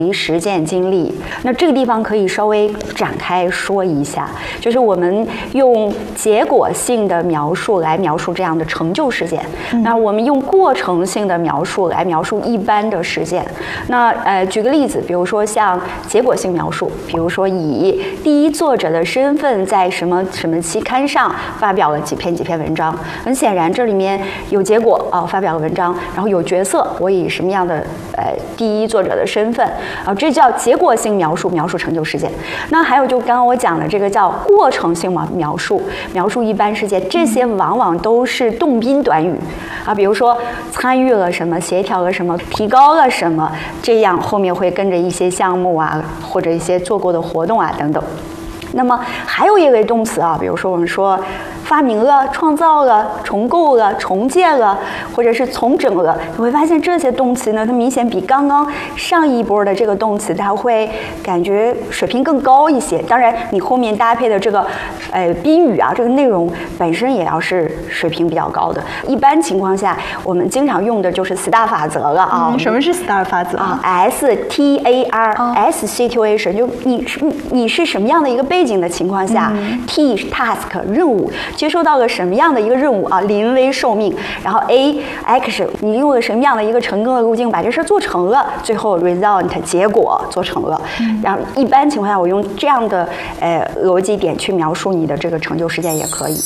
实践经历。那这个地方可以稍微展开说一下，就是我们用结果性的描述来描述这样的成就事件，那我们用过程性的描述来描述一般的事件。那举个例子，比如说像结果性描述，比如说以第一作者的身份在什么什么期刊上发表了几篇文章，很显然这里面有结果发表了文章，然后有角色，我以什么样的第一作者的身份这叫结果性描述，描述成就事件。那还有就刚刚我讲的这个叫过程性描述，描述一般事件，这些往往都是动宾短语比如说参与了什么，协调了什么，提高了什么，这样后面会跟着一些项目或者一些做过的活动等等。那么还有一类动词比如说我们说发明了、创造了、重构了、重建了，或者是重整了，你会发现这些动词呢，它明显比刚刚上一波的这个动词，它会感觉水平更高一些。当然，你后面搭配的这个宾语这个内容本身也要是水平比较高的。一般情况下，我们经常用的就是 STAR 法则了什么是 STAR 法则 ？STAR，S situation， 就你是什么样的一个背景的情况下，T task 任务。接收到了什么样的一个任务临危受命，然后 A action 你用了什么样的一个成功的路径把这事做成了，最后 result 结果做成了。然后一般情况下我用这样的逻辑点去描述你的这个成就事件也可以。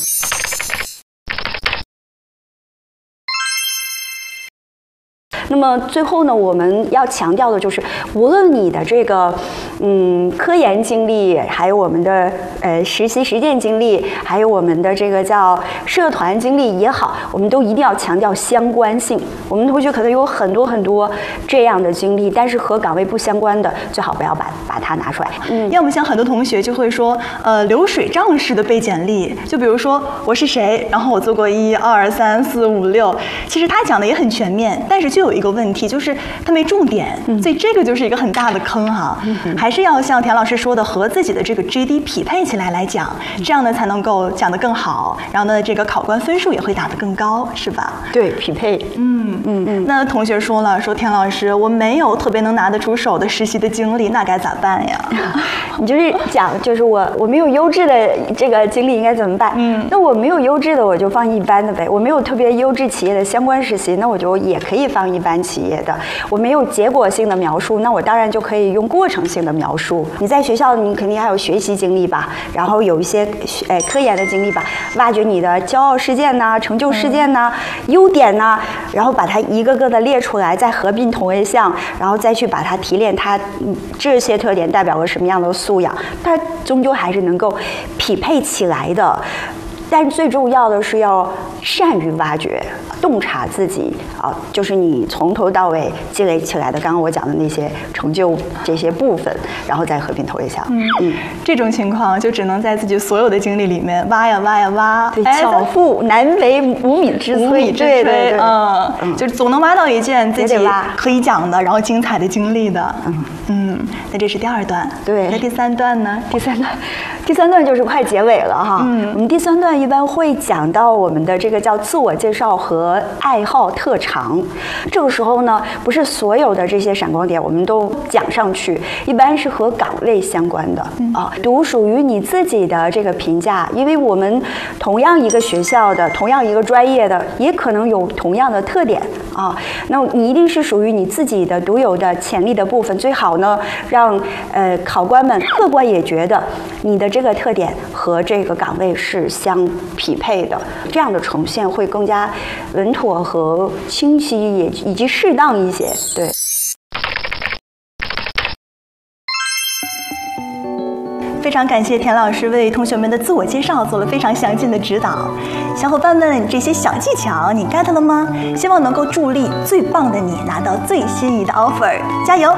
那么最后呢，我们要强调的就是，无论你的这个科研经历，还有我们的实习实践经历，还有我们的这个叫社团经历也好，我们都一定要强调相关性。我们同学可能有很多这样的经历，但是和岗位不相关的，最好不要把它拿出来。 要么像很多同学就会说，流水账式的背简历，就比如说我是谁，然后我做过1、2、3、4、5、6，其实他讲的也很全面，但是就有一个问题，就是他没重点，所以这个就是一个很大的坑还是要像田老师说的，和自己的这个 GD 匹配起来来讲，这样呢才能够讲得更好，然后呢这个考官分数也会打得更高，是吧？ 对，匹配。 那同学说田老师，我没有特别能拿得出手的实习的经历，那该咋办呀？ 你就是讲，就是我没有优质的这个经历应该怎么办？那我没有优质的，我就放一般的呗。我没有特别优质企业的相关实习，那我就也可以放一般企业的。我没有结果性的描述，那我当然就可以用过程性的描述。你在学校，你肯定还有学习经历吧，然后有一些科研的经历吧，挖掘你的骄傲事件成就事件优点然后把它一个个的列出来，再合并同位项，然后再去把它提炼它这些特点代表了什么样的素养，它终究还是能够匹配起来的。但最重要的是要善于挖掘、洞察自己就是你从头到尾积累起来的刚刚我讲的那些成就这些部分，然后再合并投一下。 这种情况就只能在自己所有的经历里面挖呀挖呀挖， 对，巧妇难为无米之炊，对， 就总能挖到一件自己可以讲的，然后精彩的经历的。那这是第2段， 对。 那第3段呢？ 第三段就是快结尾了哈。我们第3段一般会讲到我们的这个叫自我介绍和爱好特长。这个时候呢，不是所有的这些闪光点我们都讲上去，一般是和岗位相关的独属于你自己的这个评价。因为我们同样一个学校的，同样一个专业的，也可能有同样的特点那你一定是属于你自己的独有的潜力的部分，最好呢让考官们客观也觉得你的这个特点和这个岗位是相匹配的，这样的呈现会更加稳妥和清晰，以及适当一些。对。 非常感谢田老师为同学们的自我介绍做了非常详尽的指导。小伙伴们，这些小技巧你 get 了吗？希望能够助力最棒的你拿到最心仪的 offer， 加油！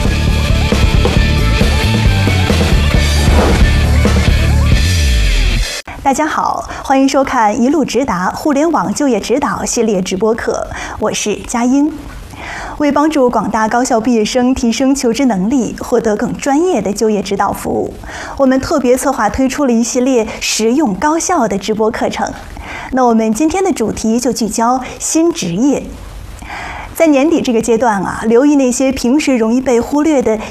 大家好，欢迎收看一路直达互联网就业指导系列直播课，我是佳音。为帮助广大高校毕业生提升求职能力，获得更专业的就业指导服务，我们特别策划推出了一系列实用高效的直播课程。那我们今天的主题就聚焦新职业。 在年底这个阶段啊，留意那些平时容易被忽略的